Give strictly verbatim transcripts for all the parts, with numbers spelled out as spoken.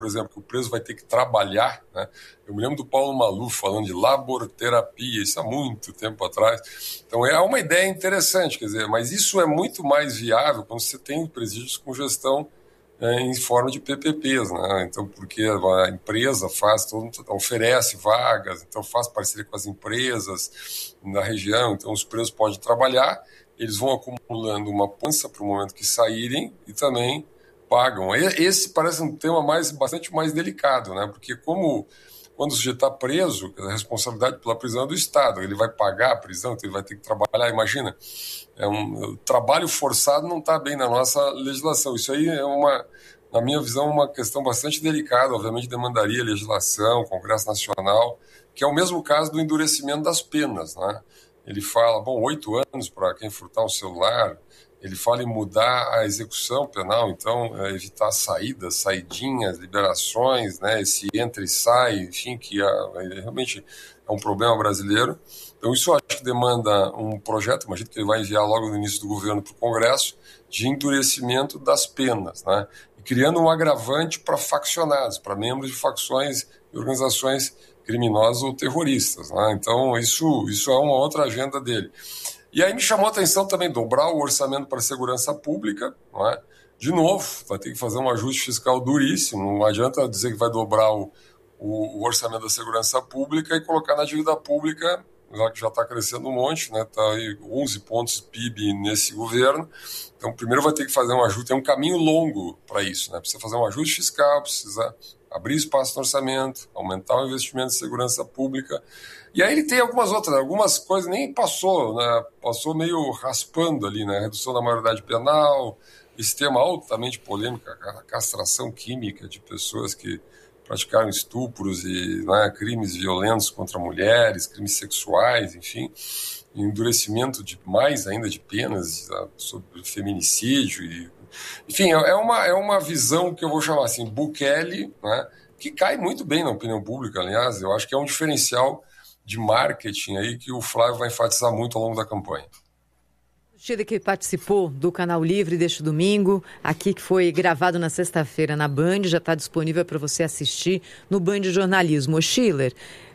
por exemplo, que o preso vai ter que trabalhar, né? Eu me lembro do Paulo Maluf falando de laborterapia, isso há muito tempo atrás. Então é uma ideia interessante, quer dizer, mas isso é muito mais viável quando você tem presídios com gestão é, em forma de P P Ps, né? Então, porque a empresa faz, todo, oferece vagas, então faz parceria com as empresas na região, então os presos podem trabalhar, eles vão acumulando uma pança para o momento que saírem e também pagam. Esse parece um tema mais, bastante mais delicado, né? Porque como quando o sujeito está preso, a responsabilidade pela prisão é do Estado, ele vai pagar a prisão, então ele vai ter que trabalhar, imagina, é um, o trabalho forçado não está bem na nossa legislação. Isso aí é uma, na minha visão, uma questão bastante delicada, obviamente demandaria legislação, Congresso Nacional, que é o mesmo caso do endurecimento das penas, né? Ele fala, bom, oito anos para quem furtar um celular, ele fala em mudar a execução penal, então é, evitar saídas, saidinhas, liberações, né, esse entra e sai, enfim, que é, é, realmente é um problema brasileiro. Então isso eu acho que demanda um projeto, imagino que ele vai enviar logo no início do governo para o Congresso, de endurecimento das penas, né, e criando um agravante para faccionados, para membros de facções e organizações criminosas ou terroristas, né? Então isso, isso é uma outra agenda dele. E aí me chamou a atenção também dobrar o orçamento para a segurança pública, não é? De novo, vai ter que fazer um ajuste fiscal duríssimo, não adianta dizer que vai dobrar o, o, o orçamento da segurança pública e colocar na dívida pública, já que já está crescendo um monte, né? Está aí onze pontos P I B nesse governo, então primeiro vai ter que fazer um ajuste, tem um caminho longo para isso, né? Precisa fazer um ajuste fiscal, precisa abrir espaço no orçamento, aumentar o investimento em segurança pública. E aí ele tem algumas outras, algumas coisas nem passou, né? Passou meio raspando ali, né? Redução da maioridade penal, esse tema altamente polêmico, a castração química de pessoas que praticaram estupros e, né, crimes violentos contra mulheres, crimes sexuais, enfim, endurecimento de mais ainda de penas sobre feminicídio e, enfim, é uma, é uma visão que eu vou chamar assim, Bukele, né, que cai muito bem na opinião pública, aliás, eu acho que é um diferencial de marketing aí que o Flávio vai enfatizar muito ao longo da campanha. Schiller, que participou do Canal Livre deste domingo, aqui que foi gravado na sexta-feira na Band, já está disponível para você assistir no Band Jornalismo. Ô, Schiller,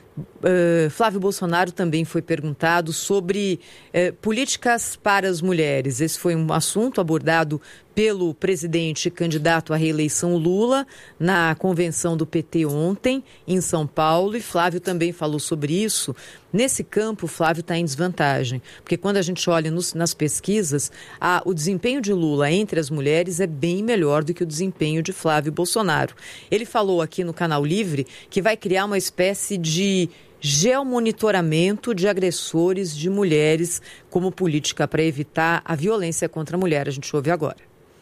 Uh, Flávio Bolsonaro também foi perguntado sobre uh, políticas para as mulheres. Esse foi um assunto abordado pelo presidente candidato à reeleição Lula na convenção do P T ontem em São Paulo, e Flávio também falou sobre isso. Nesse campo, Flávio está em desvantagem, porque quando a gente olha nos, nas pesquisas, a, o desempenho de Lula entre as mulheres é bem melhor do que o desempenho de Flávio Bolsonaro. Ele falou aqui no Canal Livre que vai criar uma espécie de geomonitoramento de agressores de mulheres como política para evitar a violência contra a mulher. A gente ouve agora.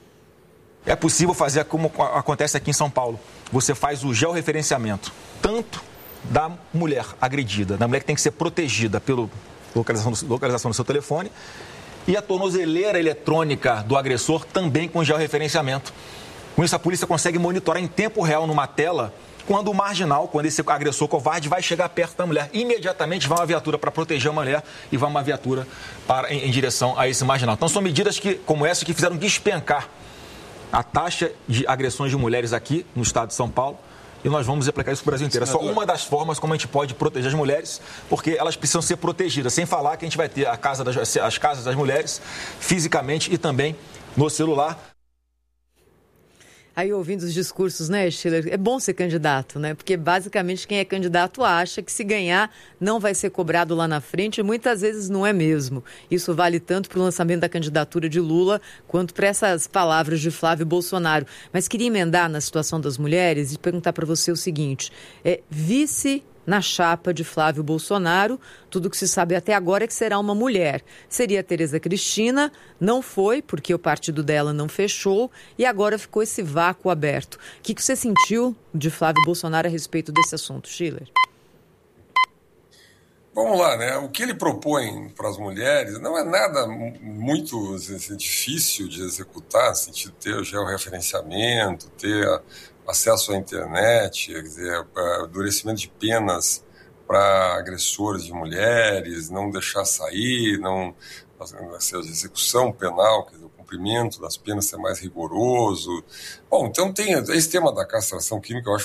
É possível fazer como acontece aqui em São Paulo. Você faz o georreferenciamento, tanto da mulher agredida, da mulher que tem que ser protegida pela localização do, localização do seu telefone, e a tornozeleira eletrônica do agressor também com georreferenciamento. Com isso, a polícia consegue monitorar em tempo real numa tela quando o marginal, quando esse agressor covarde vai chegar perto da mulher. Imediatamente vai uma viatura para proteger a mulher e vai uma viatura para, em, em direção a esse marginal. Então, são medidas que, como essa que fizeram despencar a taxa de agressões de mulheres aqui no estado de São Paulo, e nós vamos aplicar isso para o Brasil inteiro. É só uma das formas como a gente pode proteger as mulheres, porque elas precisam ser protegidas, sem falar que a gente vai ter a casa das, as casas das mulheres fisicamente e também no celular. Aí, ouvindo os discursos, né, Schiller, é bom ser candidato, né? Porque, basicamente, quem é candidato acha que se ganhar não vai ser cobrado lá na frente, e muitas vezes não é mesmo. Isso vale tanto para o lançamento da candidatura de Lula, quanto para essas palavras de Flávio Bolsonaro. Mas queria emendar na situação das mulheres e perguntar para você o seguinte, é, vice na chapa de Flávio Bolsonaro, tudo que se sabe até agora é que será uma mulher. Seria a Tereza Cristina, não foi, porque o partido dela não fechou, e agora ficou esse vácuo aberto. O que você sentiu de Flávio Bolsonaro a respeito desse assunto, Schiller? Vamos lá, né? O que ele propõe para as mulheres não é nada muito assim, difícil de executar, no sentido de ter o georreferenciamento, ter a acesso à internet, quer dizer, endurecimento de penas para agressores de mulheres, não deixar sair, não, a execução penal, quer dizer, o cumprimento das penas ser mais rigoroso. Bom, então tem esse tema da castração química, eu acho